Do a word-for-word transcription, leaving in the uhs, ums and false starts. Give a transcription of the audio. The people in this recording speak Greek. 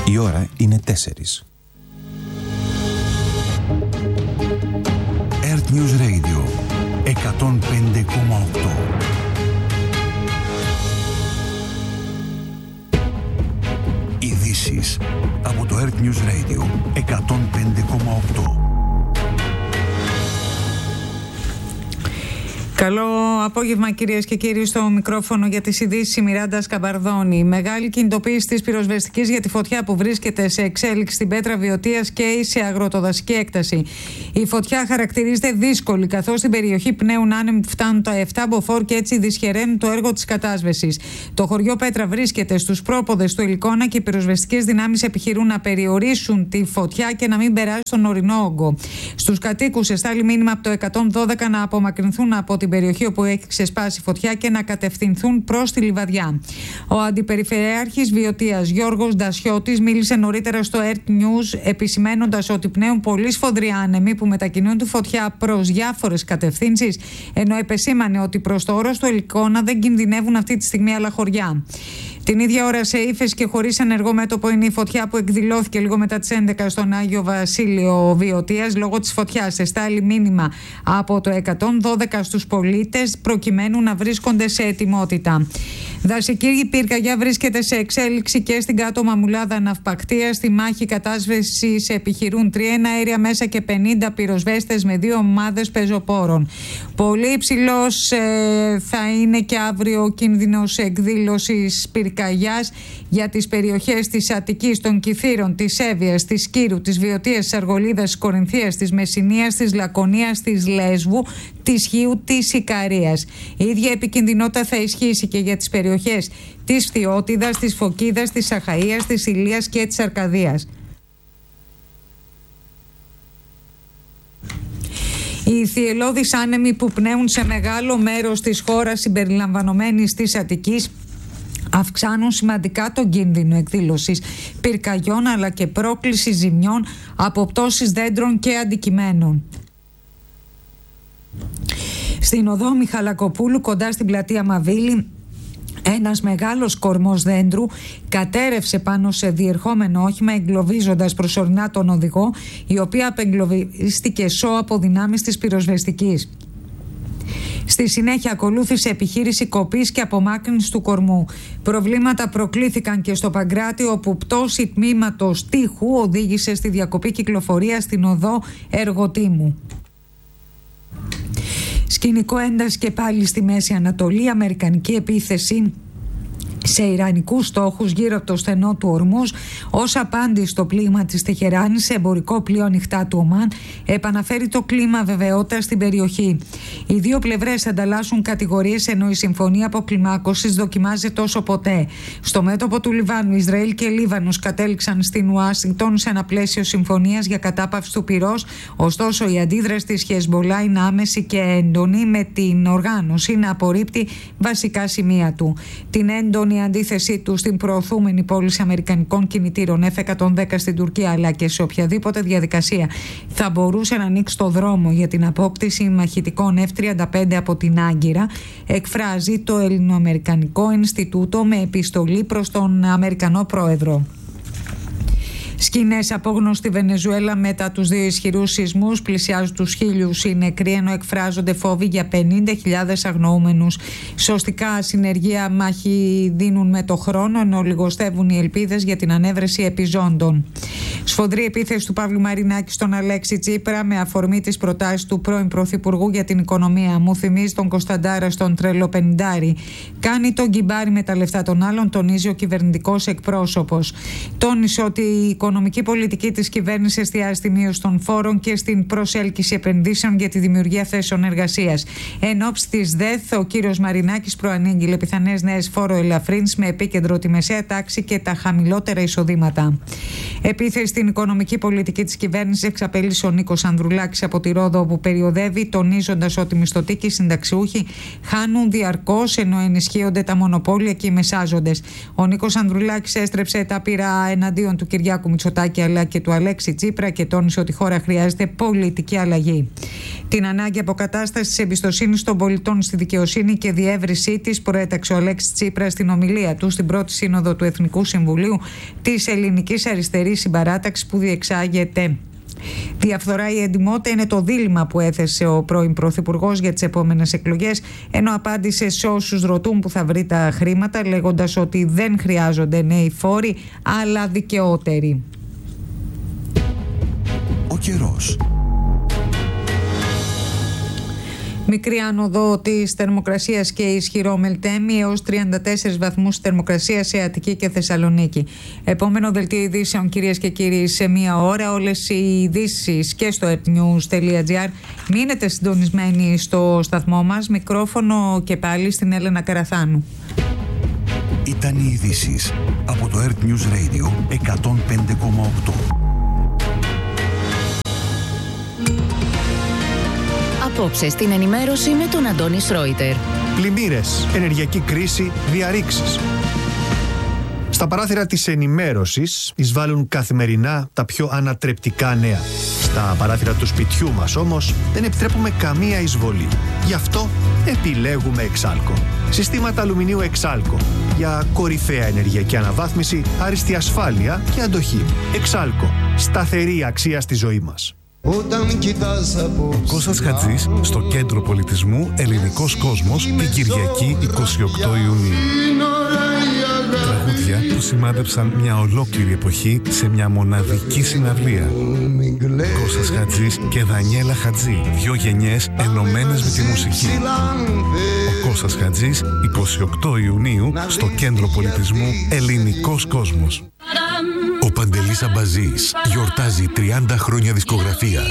Η ώρα είναι τέσσερις. Earth News Radio εκατόν πέντε κόμμα οκτώ. Ειδήσεις από το Earth News Radio εκατόν πέντε κόμμα οκτώ. Καλό απόγευμα, κυρίες και κύριοι. Στο μικρόφωνο για τις ειδήσεις η Μιράντα Σκαμπαρδόνη. Μεγάλη κινητοποίηση της πυροσβεστικής για τη φωτιά που βρίσκεται σε εξέλιξη στην Πέτρα Βιωτίας και σε αγροτοδασική έκταση. Η φωτιά χαρακτηρίζεται δύσκολη, καθώς στην περιοχή πνέουν άνεμοι που φτάνουν τα επτά μποφόρ και έτσι δυσχεραίνουν το έργο της κατάσβεσης. Το χωριό Πέτρα βρίσκεται στους πρόποδες του Ελικώνα και οι πυροσβεστικές δυνάμεις επιχειρούν να περιορίσουν τη φωτιά και να μην περάσει στον ορεινό όγκο. Στους κατοίκους εστάλει μήνυμα από το εκατόν δώδεκα να απομακρυνθούν από την περιοχή όπου έχει ξεσπάσει φωτιά και να κατευθυνθούν προς τη Λιβαδιά. Ο Αντιπεριφερειάρχης Βιωτίας Γιώργος Ντασιώτης μίλησε νωρίτερα στο Earth News, επισημένοντας ότι πνέουν πολύ σφοδροί άνεμοι που μετακινούν τη φωτιά προς διάφορες κατευθύνσεις, ενώ επεσήμανε ότι προς το όρος του Ελικώνα δεν κινδυνεύουν αυτή τη στιγμή άλλα χωριά. Την ίδια ώρα, σε ύφεση και χωρίς ενεργό μέτωπο, είναι η φωτιά που εκδηλώθηκε λίγο μετά τις έντεκα στον Άγιο Βασίλειο Βιωτίας. Λόγω της φωτιάς εστάλει μήνυμα από το εκατόν δώδεκα στους πολίτες προκειμένου να βρίσκονται σε ετοιμότητα. Δασική πυρκαγιά βρίσκεται σε εξέλιξη και στην κάτω Μαμουλάδα Ναυπακτία. Στη μάχη κατάσβεσης επιχειρούν τρία αέρια μέσα και πενήντα πυροσβέστες με δύο ομάδες πεζοπόρων. Πολύ υψηλός ε, θα είναι και αύριο ο κίνδυνος εκδήλωσης πυρκαγιάς για τις περιοχές της Αττικής, των Κιθήρων, της Εύβοιας, της Κύρου, της Βιωτίας, της Αργολίδας, της Κορινθίας, της Μεσσηνίας, της Λακωνίας, της Λέσβου, της Χίου, της Ικαρίας. Η ίδια επικινδυνότητα θα ισχύσει και για τις περιοχές της Φθιώτιδας, της Φωκίδας, της Αχαΐας, της Ηλίας και της Αρκαδίας. Οι θυελλώδεις άνεμοι που πνέουν σε μεγάλο μέρος της χώρας συμπεριλαμβανομένης της Αττικής αυξάνουν σημαντικά τον κίνδυνο εκδήλωσης πυρκαγιών αλλά και πρόκληση ζημιών από πτώσεις δέντρων και αντικειμένων. Στην οδό Μιχαλακοπούλου κοντά στην πλατεία Μαβίλη, ένας μεγάλος κορμός δέντρου κατέρευσε πάνω σε διερχόμενο όχημα, εγκλωβίζοντας προσωρινά τον οδηγό, η οποία απεγκλωβίστηκε σώ από δυνάμεις της πυροσβεστικής. Στη συνέχεια ακολούθησε επιχείρηση κοπής και απομάκρυνσης του κορμού. Προβλήματα προκλήθηκαν και στο Παγκράτη, όπου πτώση τμήματος τείχου οδήγησε στη διακοπή κυκλοφορία στην οδό Εργοτήμου. Σκηνικό ένταση και πάλι στη Μέση Ανατολή, αμερικανική επίθεση σε ιρανικούς στόχους γύρω από το στενό του Ορμούζ ως απάντηση στο πλήγμα της Τεχεράνης σε εμπορικό πλοίο ανοιχτά του Ομάν, επαναφέρει το κλίμα βεβαιότητας στην περιοχή. Οι δύο πλευρές ανταλλάσσουν κατηγορίες, ενώ η συμφωνία αποκλιμάκωσης δοκιμάζεται όσο ποτέ. Στο μέτωπο του Λιβάνου, Ισραήλ και Λίβανος κατέληξαν στην Ουάσιγκτον σε ένα πλαίσιο συμφωνίας για κατάπαυση του πυρός. Ωστόσο, η αντίδραση της Χεσμολά είναι άμεση και έντονη, με την οργάνωση να απορρίπτει βασικά σημεία του. Την έντονη η αντίθεσή του στην προωθούμενη πώληση αμερικανικών κινητήρων εφ εκατόν δέκα στην Τουρκία, αλλά και σε οποιαδήποτε διαδικασία θα μπορούσε να ανοίξει το δρόμο για την απόκτηση μαχητικών εφ τριάντα πέντε από την Άγκυρα, εκφράζει το Ελληνοαμερικανικό Ινστιτούτο με επιστολή προς τον Αμερικανό Πρόεδρο. Σκηνές απόγνωση στη Βενεζουέλα μετά τους δύο ισχυρούς σεισμούς, πλησιάζουν τους χίλιους οι νεκροί, ενώ εκφράζονται φόβοι για πενήντα χιλιάδες αγνοούμενους. Σωστικά συνεργεία μάχη δίνουν με το χρόνο, ενώ λιγοστεύουν οι ελπίδες για την ανέβρεση επιζώντων. Σφοδρή επίθεση του Παύλου Μαρινάκη στον Αλέξη Τσίπρα με αφορμή τις προτάσεις του πρώην Πρωθυπουργού για την οικονομία. Μου θυμίζει τον Κωνσταντάρα στον τρελοπενηντάρη. Κάνει τον γκυμπάρι με τα λεφτά των άλλων, τονίζει ο κυβερνητικός εκπρόσωπος. Τόνισε ότι η οικονομική πολιτική της κυβέρνησης εστιάζει στη μείωση των φόρων και στην προσέλκυση επενδύσεων για τη δημιουργία θέσεων εργασίας. Εν ώψη της ΔΕΘ, ο κύριος Μαρινάκης προανήγγειλε πιθανές νέες φόροελαφρύνσεις με επίκεντρο τη μεσαία τάξη και τα χαμηλότερα εισοδήματα. Επίθεση στην οικονομική πολιτική της κυβέρνησης εξαπέλυσε ο Νίκος Ανδρουλάκης από τη Ρόδο, όπου περιοδεύει, τονίζοντας ότι οι μισθωτοί και οι συνταξιούχοι χάνουν διαρκώς ενώ ενισχύονται τα μονοπόλια και οι μεσάζοντες. Ο Νίκος Ανδρουλάκης έστρεψε τα πυρά εναντίον του Κυριάκου Μητσοτάκη αλλά και του Αλέξη Τσίπρα και τόνισε ότι η χώρα χρειάζεται πολιτική αλλαγή. Την ανάγκη αποκατάστασης της εμπιστοσύνης των πολιτών στη δικαιοσύνη και διεύρυνσή της προέταξε ο Αλέξης Τσίπρας στην ομιλία του στην πρώτη σύνοδο του Εθνικού Συμβουλίου της Ελληνικής Αριστερής Συμπαράταξης που διεξάγεται. Διαφθορά ή εντιμότητα είναι το δίλημμα που έθεσε ο πρώην Πρωθυπουργός για τις επόμενες εκλογές, ενώ απάντησε σε όσους ρωτούν που θα βρει τα χρήματα, λέγοντας ότι δεν χρειάζονται νέοι φόροι αλλά δικαιότεροι. Ο καιρός. Μικρή άνοδο της θερμοκρασίας και ισχυρό μελτέμι έως τριάντα τέσσερις βαθμούς θερμοκρασία σε Αττική και Θεσσαλονίκη. Επόμενο δελτίο ειδήσεων, κυρίες και κύριοι, σε μία ώρα. Όλες οι ειδήσεις και στο ερτνιούς τελεία τζι άρ. Μείνετε συντονισμένοι στο σταθμό μας. Μικρόφωνο και πάλι στην Έλενα Καραθάνου. Ήταν οι ειδήσεις από το Earth News Radio εκατόν πέντε κόμμα οκτώ. Απόψε στην ενημέρωση με τον Αντώνη Σρόιτερ. Πλημμύρες, ενεργειακή κρίση, διαρρήξεις. Στα παράθυρα της ενημέρωσης εισβάλλουν καθημερινά τα πιο ανατρεπτικά νέα. Στα παράθυρα του σπιτιού μας όμως δεν επιτρέπουμε καμία εισβολή. Γι' αυτό επιλέγουμε Εξάλκο. Συστήματα αλουμινίου Εξάλκο για κορυφαία ενεργειακή αναβάθμιση, άριστη ασφάλεια και αντοχή. Εξάλκο. Σταθερή αξία στη ζωή μας. Ο Κώστας Χατζής στο Κέντρο Πολιτισμού Ελληνικός Κόσμος την Κυριακή εικοστή ογδόη Ιουνίου. Τραγούδια που σημάδεψαν μια ολόκληρη εποχή σε μια μοναδική συναυλία. Κώστας Χατζής και Δανιέλα Χατζή, δύο γενιές ενωμένες με τη μουσική. Ο Κώστας Χατζής εικοστή ογδόη Ιουνίου στο Κέντρο Πολιτισμού Ελληνικός Κόσμος. Ο Παντελής Αμπαζής γιορτάζει τριάντα χρόνια δισκογραφίας.